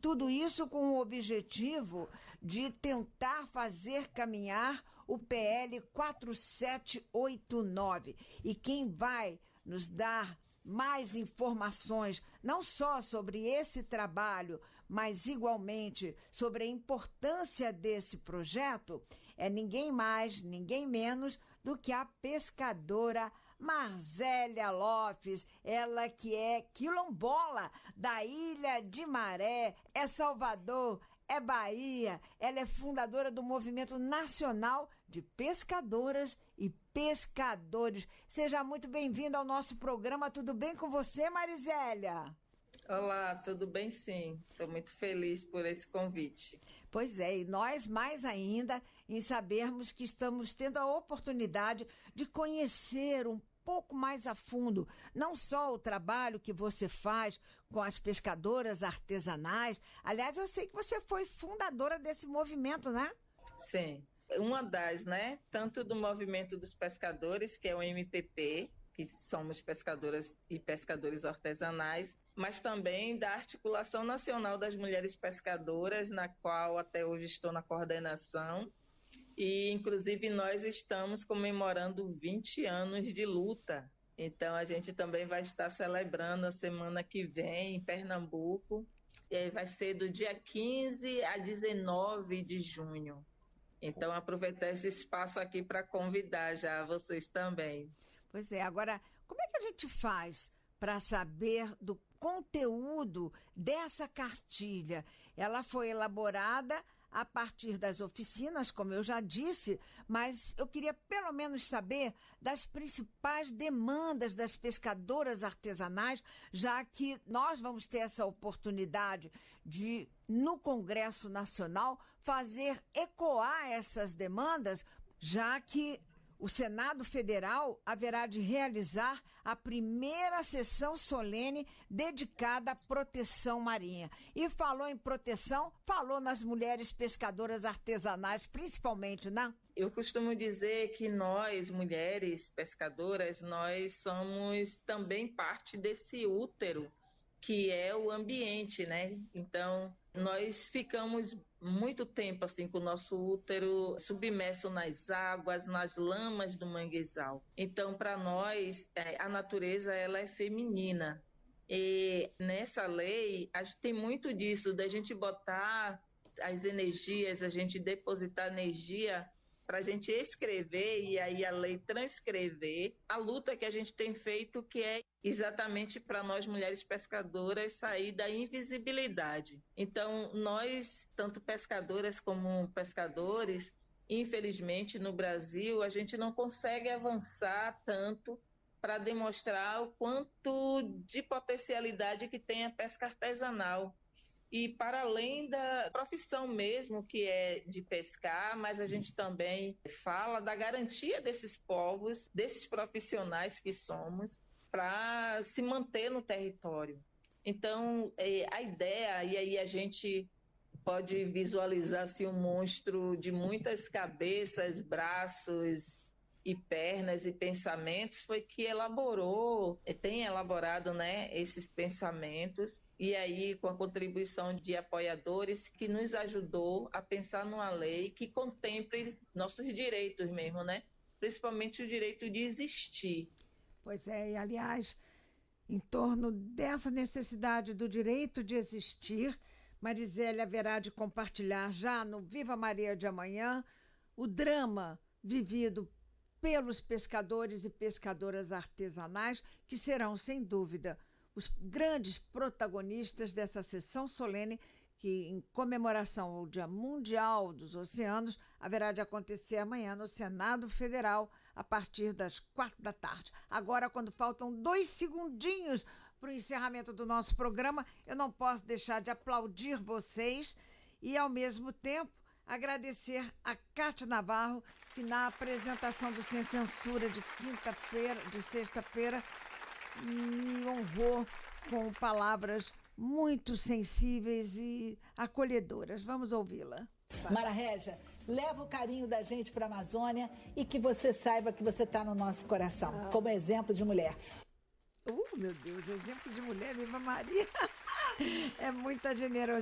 Tudo isso com o objetivo de tentar fazer caminhar o PL 4789. E quem vai nos dar mais informações, não só sobre esse trabalho, mas igualmente sobre a importância desse projeto, é ninguém mais, ninguém menos do que a pescadora Marzélia Lopes, ela que é quilombola da Ilha de Maré, é Salvador, é Bahia. Ela é fundadora do Movimento Nacional de Pescadoras e Pescadores. Seja muito bem-vinda ao nosso programa. Tudo bem com você, Marzélia? Olá, tudo bem sim. Estou muito feliz por esse convite. Pois é, e nós mais ainda em sabermos que estamos tendo a oportunidade de conhecer um pouco mais a fundo, não só o trabalho que você faz com as pescadoras artesanais. Aliás, eu sei que você foi fundadora desse movimento, né? Sim, uma das, né? Tanto do movimento dos pescadores, que é o MPP, que somos pescadoras e pescadores artesanais, mas também da Articulação Nacional das Mulheres Pescadoras, na qual até hoje estou na coordenação. E, inclusive, nós estamos comemorando 20 anos de luta. Então, a gente também vai estar celebrando a semana que vem em Pernambuco. E aí vai ser do dia 15 a 19 de junho. Então, aproveitar esse espaço aqui para convidar já vocês também. Pois é, agora, como é que a gente faz para saber do conteúdo dessa cartilha? Ela foi elaborada a partir das oficinas, como eu já disse, mas eu queria pelo menos saber das principais demandas das pescadoras artesanais, já que nós vamos ter essa oportunidade de, no Congresso Nacional, fazer ecoar essas demandas, já que o Senado Federal haverá de realizar a primeira sessão solene dedicada à proteção marinha. E falou em proteção, falou nas mulheres pescadoras artesanais, principalmente, né? Eu costumo dizer que nós, mulheres pescadoras, nós somos também parte desse útero, que é o ambiente, né? Então, nós ficamos muito tempo assim com o nosso útero submerso nas águas, nas lamas do manguezal. Então, para nós, a natureza ela é feminina. E nessa lei, a gente tem muito disso, da gente botar as energias, a gente depositar energia para a gente escrever e aí a lei transcrever a luta que a gente tem feito, que é exatamente para nós mulheres pescadoras sair da invisibilidade. Então, nós, tanto pescadoras como pescadores, infelizmente no Brasil, a gente não consegue avançar tanto para demonstrar o quanto de potencialidade que tem a pesca artesanal. E para além da profissão mesmo, que é de pescar, mas a gente também fala da garantia desses povos, desses profissionais que somos, para se manter no território. Então, a ideia, e aí a gente pode visualizar assim, um monstro de muitas cabeças, braços e pernas e pensamentos, foi que elaborou, tem elaborado, né, esses pensamentos, e aí com a contribuição de apoiadores que nos ajudou a pensar numa lei que contemple nossos direitos mesmo, né? Principalmente o direito de existir. Pois é, e aliás, em torno dessa necessidade do direito de existir, Marzélia haverá de compartilhar já no Viva Maria de amanhã o drama vivido pelos pescadores e pescadoras artesanais, que serão, sem dúvida, os grandes protagonistas dessa sessão solene que, em comemoração ao Dia Mundial dos Oceanos, haverá de acontecer amanhã no Senado Federal, a partir das 16h. Agora, quando faltam 2 segundinhos para o encerramento do nosso programa, eu não posso deixar de aplaudir vocês e, ao mesmo tempo, agradecer a Cátia Navarro, que na apresentação do Sem Censura de sexta-feira, me honrou com palavras muito sensíveis e acolhedoras. Vamos ouvi-la. Mara Régia, leva o carinho da gente para a Amazônia e que você saiba que você está no nosso coração, como exemplo de mulher. Meu Deus, exemplo de mulher, Viva Maria! É muita generosidade.